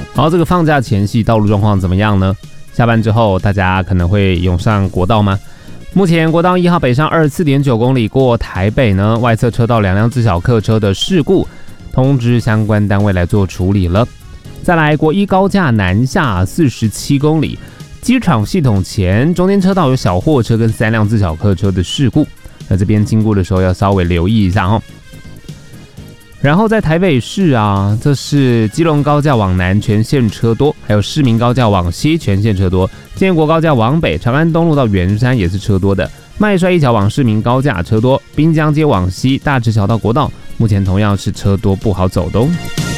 好，这个放假前夕道路状况怎么样呢？下班之后大家可能会涌上国道吗？目前国道1号北上24.9公里过台北呢，外侧车道2辆自小客车的事故，通知相关单位来做处理了。再来国一高架南下47公里，机场系统前中间车道有小货车跟3辆自小客车的事故，那这边经过的时候要稍微留意一下哦。然后在台北市啊，这是基隆高架往南全线车多，还有市民高架往西全线车多，建国高架往北长安东路到圆山也是车多的，麦帅一桥往市民高架车多，滨江街往西大直桥到国道目前同样是车多不好走的哦。